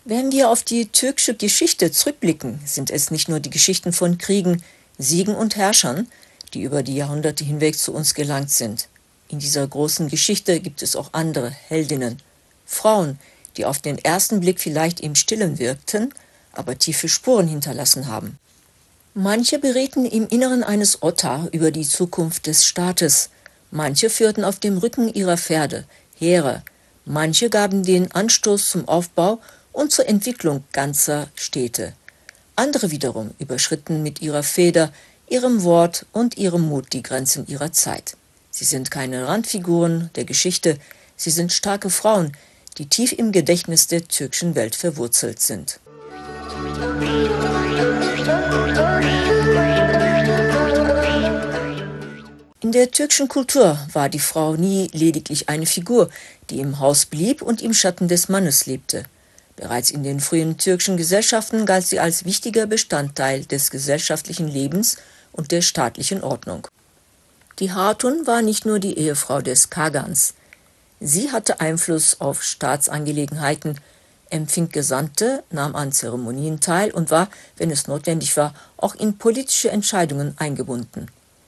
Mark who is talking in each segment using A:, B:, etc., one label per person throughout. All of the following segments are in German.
A: Wenn wir auf die türkische Geschichte zurückblicken, sind es nicht nur die Geschichten von Kriegen, Siegen und Herrschern, die über die Jahrhunderte hinweg zu uns gelangt sind. In dieser großen Geschichte gibt es auch andere Heldinnen, Frauen, die auf den ersten Blick vielleicht im Stillen wirkten, aber tiefe Spuren hinterlassen haben. Manche beredten im Inneren eines Ottar über die Zukunft des Staates, manche führten auf dem Rücken ihrer Pferde Heere, manche gaben den Anstoß zum Aufbau und zur Entwicklung ganzer Städte. Andere wiederum überschritten mit ihrer Feder, ihrem Wort und ihrem Mut die Grenzen ihrer Zeit. Sie sind keine Randfiguren der Geschichte, sie sind starke Frauen, die tief im Gedächtnis der türkischen Welt verwurzelt sind. In der türkischen Kultur war die Frau nie lediglich eine Figur, die im Haus blieb und im Schatten des Mannes lebte. Bereits in den frühen türkischen Gesellschaften galt sie als wichtiger Bestandteil des gesellschaftlichen Lebens und der staatlichen Ordnung. Die Hatun war nicht nur die Ehefrau des Kagans. Sie hatte Einfluss auf Staatsangelegenheiten, empfing Gesandte, nahm an Zeremonien teil und war, wenn es notwendig war, auch in politische Entscheidungen eingebunden.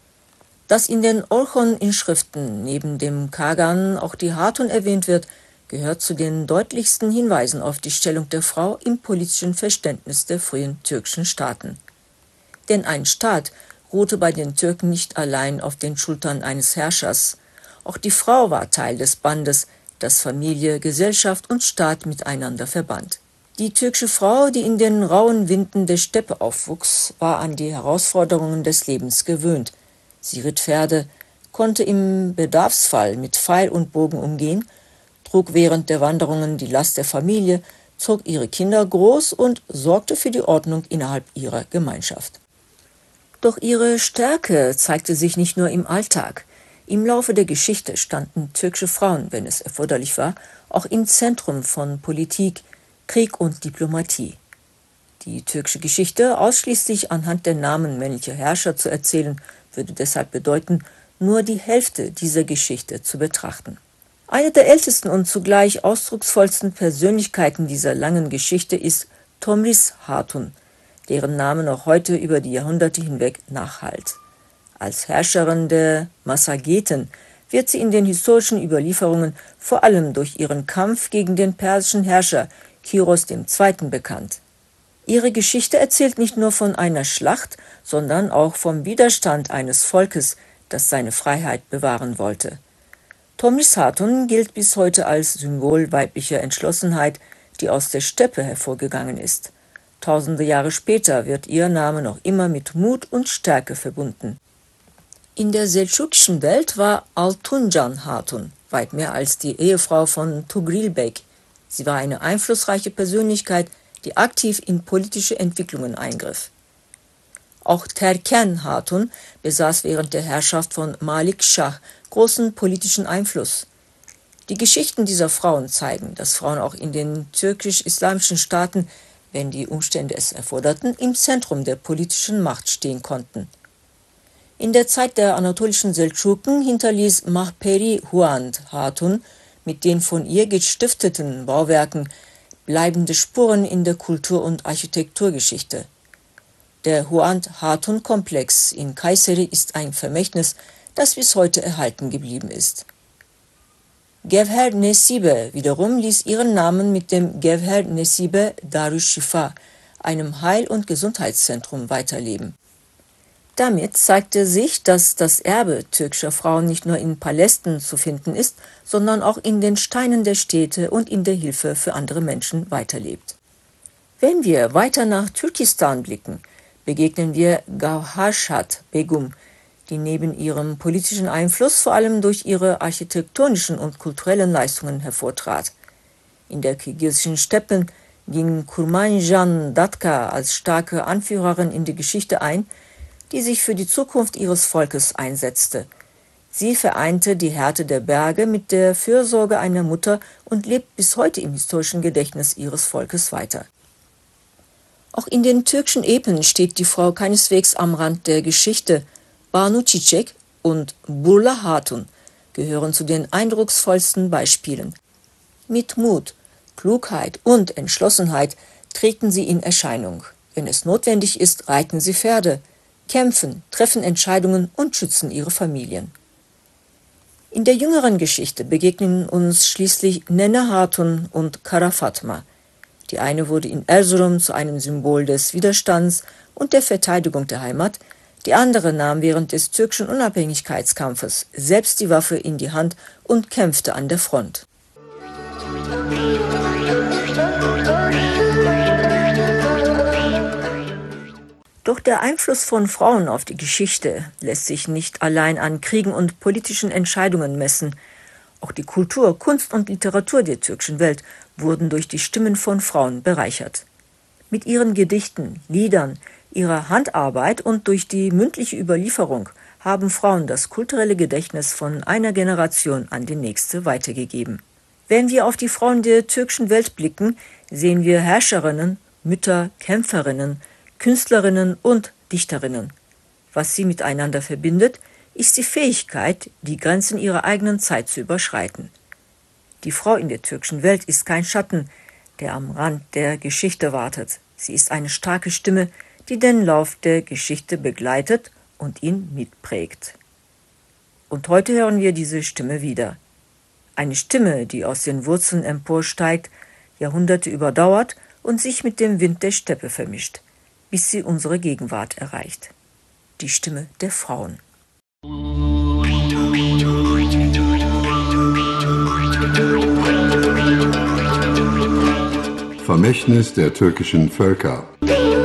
A: Dass in den Orchon-Inschriften neben dem Kagan auch die Hatun erwähnt wird, gehört zu den deutlichsten Hinweisen auf die Stellung der Frau im politischen Verständnis der frühen türkischen Staaten. Denn ein Staat ruhte bei den Türken nicht allein auf den Schultern eines Herrschers. Auch die Frau war Teil des Bandes, das Familie, Gesellschaft und Staat miteinander verband. Die türkische Frau, die in den rauen Winden der Steppe aufwuchs, war an die Herausforderungen des Lebens gewöhnt. Sie ritt Pferde, konnte im Bedarfsfall mit Pfeil und Bogen umgehen, trug während der Wanderungen die Last der Familie, zog ihre Kinder groß und sorgte für die Ordnung innerhalb ihrer Gemeinschaft. Doch ihre Stärke zeigte sich nicht nur im Alltag. Im Laufe der Geschichte standen türkische Frauen, wenn es erforderlich war, auch im Zentrum von Politik, Krieg und Diplomatie. Die türkische Geschichte ausschließlich anhand der Namen männlicher Herrscher zu erzählen, würde deshalb bedeuten, nur die Hälfte dieser Geschichte zu betrachten. Eine der ältesten und zugleich ausdrucksvollsten Persönlichkeiten dieser langen Geschichte ist Tomris Hatun, deren Name noch heute über die Jahrhunderte hinweg nachhallt. Als Herrscherin der Massageten wird sie in den historischen Überlieferungen vor allem durch ihren Kampf gegen den persischen Herrscher Kiros II. Bekannt. Ihre Geschichte erzählt nicht nur von einer Schlacht, sondern auch vom Widerstand eines Volkes, das seine Freiheit bewahren wollte. Tomris Hatun gilt bis heute als Symbol weiblicher Entschlossenheit, die aus der Steppe hervorgegangen ist. Tausende Jahre später wird ihr Name noch immer mit Mut und Stärke verbunden. In der seldschukischen Welt war Altuncan Hatun weit mehr als die Ehefrau von Tugril Bek. Sie war eine einflussreiche Persönlichkeit, die aktiv in politische Entwicklungen eingriff. Auch Terken Hatun besaß während der Herrschaft von Malik Schah großen politischen Einfluss. Die Geschichten dieser Frauen zeigen, dass Frauen auch in den türkisch-islamischen Staaten, wenn die Umstände es erforderten, im Zentrum der politischen Macht stehen konnten. In der Zeit der anatolischen Seldschuken hinterließ Mahperi Huand Hatun mit den von ihr gestifteten Bauwerken bleibende Spuren in der Kultur- und Architekturgeschichte. Der Huand-Hatun-Komplex in Kayseri ist ein Vermächtnis, das bis heute erhalten geblieben ist. Gevher Nesibe wiederum ließ ihren Namen mit dem Gevher Nesibe Darüş-Şifa, einem Heil- und Gesundheitszentrum, weiterleben. Damit zeigte sich, dass das Erbe türkischer Frauen nicht nur in Palästen zu finden ist, sondern auch in den Steinen der Städte und in der Hilfe für andere Menschen weiterlebt. Wenn wir weiter nach Türkistan blicken, begegnen wir Gavhashat Begum, die neben ihrem politischen Einfluss vor allem durch ihre architektonischen und kulturellen Leistungen hervortrat. In der kirgisischen Steppen ging Kurmanjan Datka als starke Anführerin in die Geschichte ein, die sich für die Zukunft ihres Volkes einsetzte. Sie vereinte die Härte der Berge mit der Fürsorge einer Mutter und lebt bis heute im historischen Gedächtnis ihres Volkes weiter. Auch in den türkischen Epen steht die Frau keineswegs am Rand der Geschichte. Banu Çiçek und Burla Hatun gehören zu den eindrucksvollsten Beispielen. Mit Mut, Klugheit und Entschlossenheit treten sie in Erscheinung. Wenn es notwendig ist, reiten sie Pferde, kämpfen, treffen Entscheidungen und schützen ihre Familien. In der jüngeren Geschichte begegnen uns schließlich Nenne Hatun und Kara Fatma. Die eine wurde in Erzurum zu einem Symbol des Widerstands und der Verteidigung der Heimat, die andere nahm während des türkischen Unabhängigkeitskampfes selbst die Waffe in die Hand und kämpfte an der Front. Doch der Einfluss von Frauen auf die Geschichte lässt sich nicht allein an Kriegen und politischen Entscheidungen messen. Auch die Kultur, Kunst und Literatur der türkischen Welt wurden durch die Stimmen von Frauen bereichert. Mit ihren Gedichten, Liedern, ihrer Handarbeit und durch die mündliche Überlieferung haben Frauen das kulturelle Gedächtnis von einer Generation an die nächste weitergegeben. Wenn wir auf die Frauen der türkischen Welt blicken, sehen wir Herrscherinnen, Mütter, Kämpferinnen, Künstlerinnen und Dichterinnen. Was sie miteinander verbindet, ist die Fähigkeit, die Grenzen ihrer eigenen Zeit zu überschreiten. Die Frau in der türkischen Welt ist kein Schatten, der am Rand der Geschichte wartet. Sie ist eine starke Stimme, die den Lauf der Geschichte begleitet und ihn mitprägt. Und heute hören wir diese Stimme wieder. Eine Stimme, die aus den Wurzeln emporsteigt, Jahrhunderte überdauert und sich mit dem Wind der Steppe vermischt, bis sie unsere Gegenwart erreicht. Die Stimme der Frauen.
B: Vermächtnis der türkischen Völker.